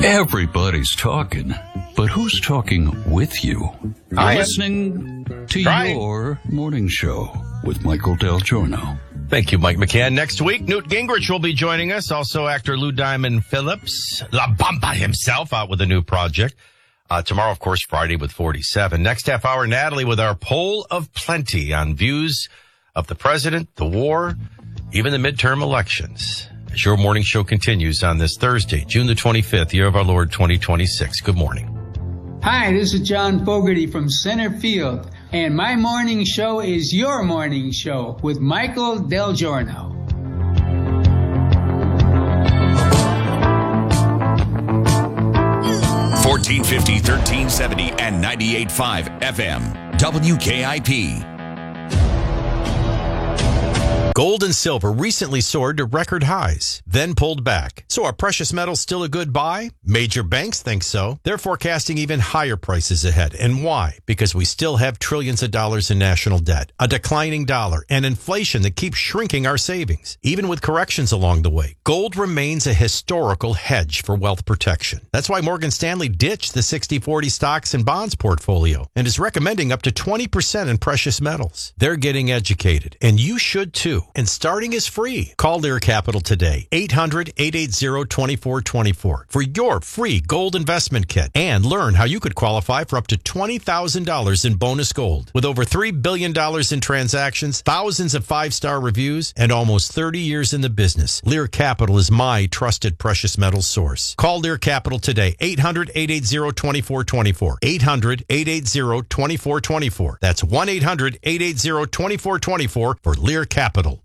Everybody's talking, but who's talking with you? You're listening to your morning show with Michael Del Giorno. Thank you, Mike McCann. Next week, Newt Gingrich will be joining us. Also, actor Lou Diamond Phillips, La Bamba himself, out with a new project. Tomorrow, of course, Friday with 47. Next half hour, Natalie with our poll of plenty on views of the president, the war, even the midterm elections. As your morning show continues on this Thursday, June the 25th, year of our Lord 2026. Good morning. Hi, this is John Fogerty from Center Field, and my morning show is your morning show with Michael Del Giorno. 1450, 1370, and 98.5 FM. WKIP. Gold and silver recently soared to record highs, then pulled back. So are precious metals still a good buy? Major banks think so. They're forecasting even higher prices ahead. And why? Because we still have trillions of dollars in national debt, a declining dollar, and inflation that keeps shrinking our savings. Even with corrections along the way, gold remains a historical hedge for wealth protection. That's why Morgan Stanley ditched the 60-40 stocks and bonds portfolio and is recommending up to 20% in precious metals. They're getting educated, and you should too. And starting is free. Call Lear Capital today, 800-880-2424 for your free gold investment kit and learn how you could qualify for up to $20,000 in bonus gold. With over $3 billion in transactions, thousands of five-star reviews, and almost 30 years in the business, Lear Capital is my trusted precious metals source. Call Lear Capital today, 800-880-2424, 800-880-2424. That's 1-800-880-2424 for Lear Capital.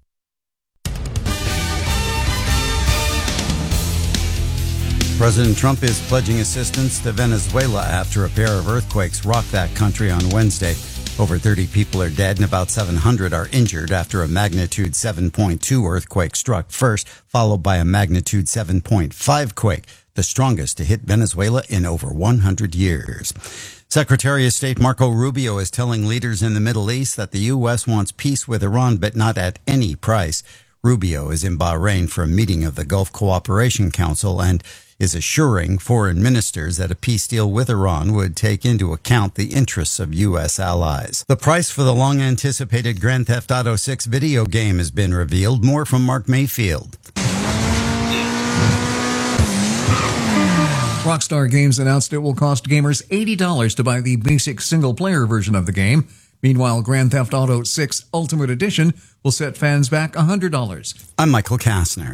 President Trump is pledging assistance to Venezuela after a pair of earthquakes rocked that country on Wednesday. Over 30 people are dead and about 700 are injured after a magnitude 7.2 earthquake struck first, followed by a magnitude 7.5 quake, the strongest to hit Venezuela in over 100 years. Secretary of State Marco Rubio is telling leaders in the Middle East that the U.S. wants peace with Iran, but not at any price. Rubio is in Bahrain for a meeting of the Gulf Cooperation Council and is assuring foreign ministers that a peace deal with Iran would take into account the interests of U.S. allies. The price for the long-anticipated Grand Theft Auto 6 video game has been revealed. More from Mark Mayfield. Rockstar Games announced it will cost gamers $80 to buy the basic single-player version of the game. Meanwhile, Grand Theft Auto 6 Ultimate Edition will set fans back $100. I'm Michael Kastner.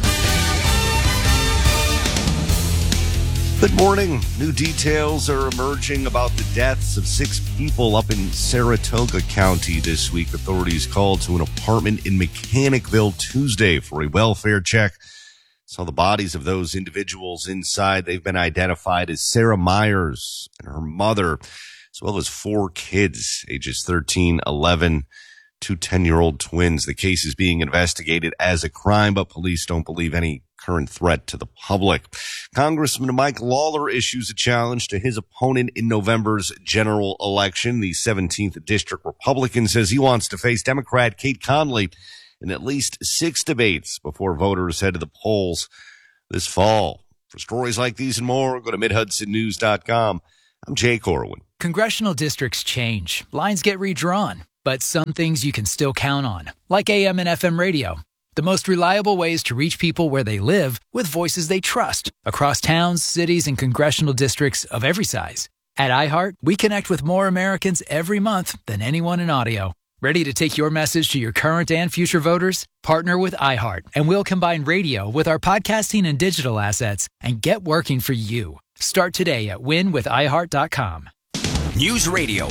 Good morning. New details are emerging about the deaths of 6 people up in Saratoga County this week. Authorities called to an apartment in Mechanicville Tuesday for a welfare check. Saw the bodies of those individuals inside. They've been identified as Sarah Myers and her mother, as well as 4 kids, ages 13, 11, 2 10-year-old twins. The case is being investigated as a crime, but police don't believe any current threat to the public. Congressman Mike Lawler issues a challenge to his opponent in November's general election. The 17th District Republican says he wants to face Democrat Kate Conley in at least 6 debates before voters head to the polls this fall. For stories like these and more, go to MidHudsonNews.com. I'm Jay Corwin. Congressional districts change. Lines get redrawn. But some things you can still count on, like AM and FM radio. The most reliable ways to reach people where they live with voices they trust across towns, cities, and congressional districts of every size. At iHeart, we connect with more Americans every month than anyone in audio. Ready to take your message to your current and future voters? Partner with iHeart, and we'll combine radio with our podcasting and digital assets and get working for you. Start today at winwithiheart.com. News Radio,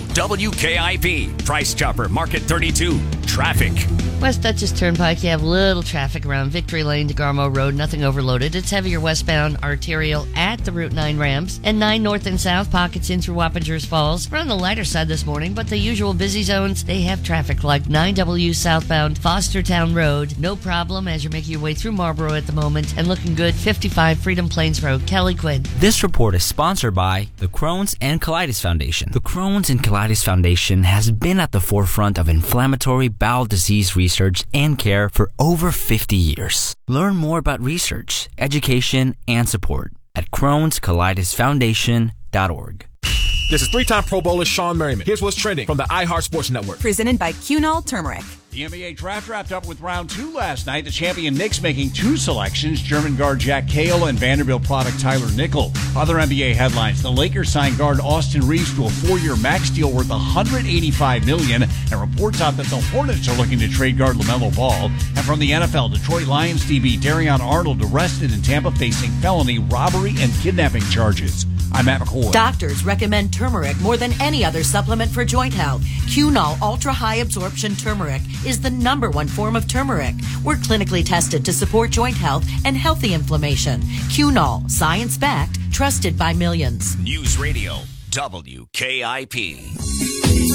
WKIP, Price Chopper, Market 32, traffic. West Dutchess Turnpike, you have little traffic around Victory Lane to Garmo Road, nothing overloaded. It's heavier westbound arterial at the Route 9 ramps, and 9 north and south pockets in through Wappingers Falls. We're on the lighter side this morning, but the usual busy zones, they have traffic like 9W southbound Fostertown Road. No problem as you're making your way through Marlboro at the moment, and looking good 55 Freedom Plains Road. Kelly Quinn. This report is sponsored by the Crohn's and Colitis Foundation. The Crohn's and Colitis Foundation has been at the forefront of inflammatory bowel disease research and care for over 50 years. Learn more about research, education, and support at Crohn'sColidusFoundation.org. This is three-time Pro Bowler Sean Merriman. Here's what's trending from the iHeart Sports Network. Presented by Cunol Turmeric. The NBA draft wrapped up with round 2 last night. The champion Knicks making 2 selections, German guard Jack Cahill and Vanderbilt product Tyler Nickel. Other NBA headlines, the Lakers signed guard Austin Reeves to a 4-year max deal worth $185 million, and reports out that the Hornets are looking to trade guard LaMelo Ball. And from the NFL, Detroit Lions DB Darian Arnold arrested in Tampa facing felony robbery and kidnapping charges. I'm Matt McCoy. Doctors recommend turmeric more than any other supplement for joint health. Cunol Ultra High Absorption Turmeric is the #1 form of turmeric. We're clinically tested to support joint health and healthy inflammation. Cunol, science-backed, trusted by millions. News Radio WKIP.